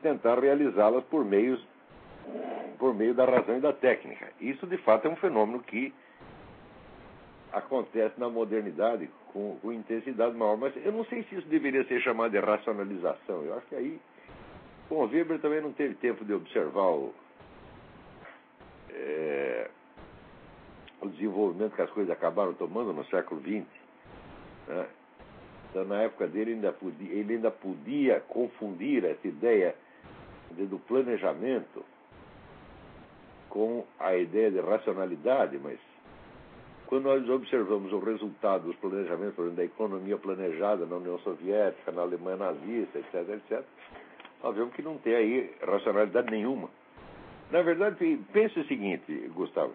tentar realizá-las por meio da razão e da técnica. Isso, de fato, é um fenômeno que acontece na modernidade com intensidade maior. Mas eu não sei se isso deveria ser chamado de racionalização. Eu acho que aí... Bom, Weber também não teve tempo de observar o desenvolvimento que as coisas acabaram tomando no século XX. Né? Então, na época dele, ele ainda podia confundir essa ideia do planejamento com a ideia de racionalidade, mas quando nós observamos o resultado dos planejamentos, por exemplo, da economia planejada na União Soviética, na Alemanha nazista, etc., nós vemos que não tem aí racionalidade nenhuma. Na verdade, pense o seguinte, Gustavo.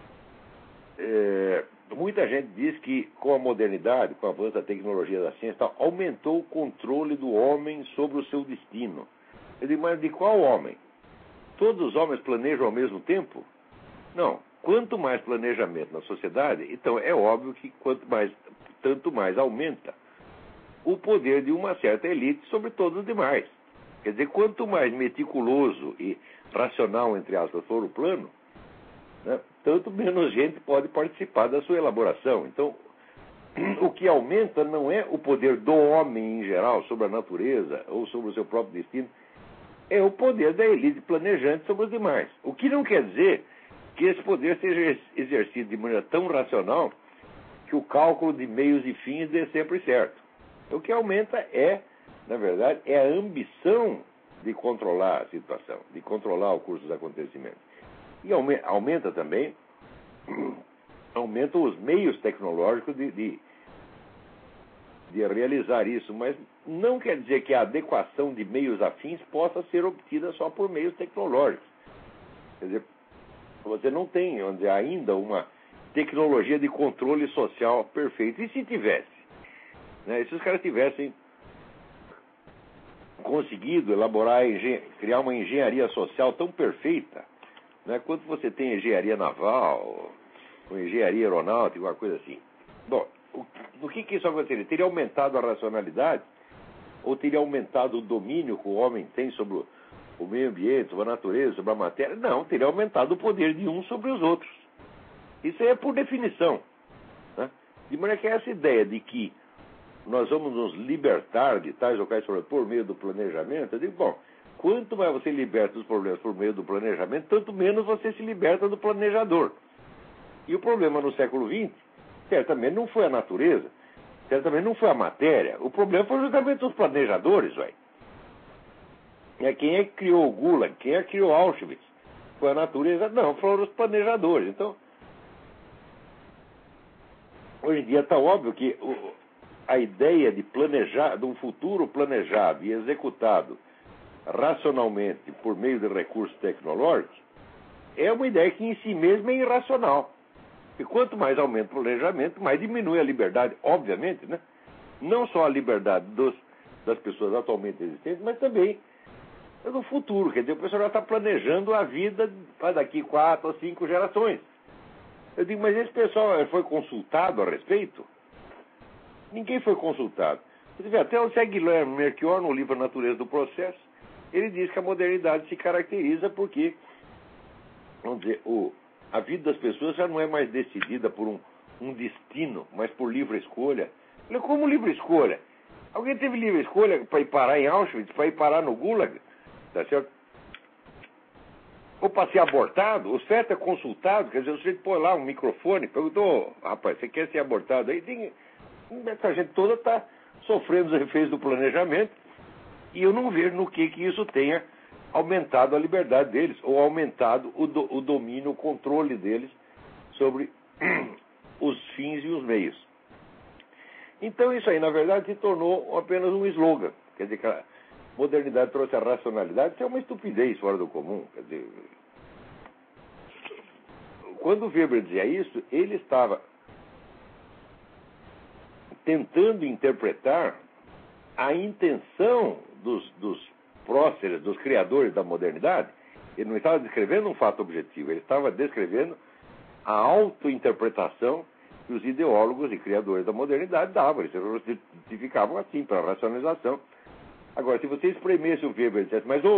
Muita gente diz que com a modernidade, com o avanço da tecnologia da ciência, aumentou o controle do homem sobre o seu destino. Eu digo, mas de qual homem? Todos os homens planejam ao mesmo tempo? Não. Quanto mais planejamento na sociedade, então é óbvio que tanto mais aumenta o poder de uma certa elite sobre todos os demais. Quer dizer, quanto mais meticuloso e racional, entre aspas, for o plano, né, tanto menos gente pode participar da sua elaboração. Então, o que aumenta não é o poder do homem em geral sobre a natureza ou sobre o seu próprio destino, é o poder da elite planejante sobre os demais. O que não quer dizer que esse poder seja exercido de maneira tão racional que o cálculo de meios e fins dê sempre certo. O que aumenta na verdade, é a ambição de controlar a situação, de controlar o curso dos acontecimentos. E aumenta também, aumentam os meios tecnológicos de realizar isso, mas não quer dizer que a adequação de meios afins possa ser obtida só por meios tecnológicos. Quer dizer, você não tem ainda uma tecnologia de controle social perfeita. E se tivesse? Né? E se os caras tivessem conseguido criar uma engenharia social tão perfeita, né, quanto você tem engenharia naval, ou engenharia aeronáutica, uma coisa assim. Bom, o que isso aconteceria? Teria aumentado a racionalidade? Ou teria aumentado o domínio que o homem tem sobre o meio ambiente, sobre a natureza, sobre a matéria? Não, teria aumentado o poder de uns sobre os outros. Isso é por definição. Né? De maneira que essa ideia de que nós vamos nos libertar de tais ou quais problemas por meio do planejamento, eu digo, bom, quanto mais você liberta os problemas por meio do planejamento, tanto menos você se liberta do planejador. E o problema no século XX, certamente não foi a natureza, certamente não foi a matéria, o problema foi justamente os planejadores, velho. Quem é que criou o Gulag? Quem é que criou Auschwitz? Foi a natureza? Não, foram os planejadores. Então, hoje em dia está óbvio que a ideia de um futuro planejado e executado racionalmente por meio de recursos tecnológicos é uma ideia que em si mesma é irracional. E quanto mais aumenta o planejamento, mais diminui a liberdade, obviamente, né? Não só a liberdade das pessoas atualmente existentes, mas também no futuro. Quer dizer, o pessoal já está planejando a vida para daqui 4 ou 5 gerações. Eu digo, mas esse pessoal foi consultado a respeito? Ninguém foi consultado. Até o Zé Guilherme Melchior, no livro A Natureza do Processo, ele diz que a modernidade se caracteriza porque, vamos dizer, a vida das pessoas já não é mais decidida por um destino, mas por livre escolha. Como livre escolha? Alguém teve livre escolha para ir parar em Auschwitz, para ir parar no Gulag? Tá certo? Ou para ser abortado? O feto é consultado, quer dizer, o sujeito põe lá um microfone, perguntou, rapaz, você quer ser abortado? Aí essa gente toda está sofrendo os efeitos do planejamento e eu não vejo no que isso tenha aumentado a liberdade deles ou aumentado o domínio, o controle deles sobre os fins e os meios. Então isso aí, na verdade, se tornou apenas um slogan. Quer dizer, que a modernidade trouxe a racionalidade, isso é uma estupidez fora do comum. Quer dizer, quando Weber dizia isso, ele estava tentando interpretar a intenção dos próceres, dos criadores da modernidade. Ele não estava descrevendo um fato objetivo, ele estava descrevendo a autointerpretação que os ideólogos e criadores da modernidade davam. Eles se justificavam assim, para a racionalização. Agora, se você espremesse o Weber e dissesse, mas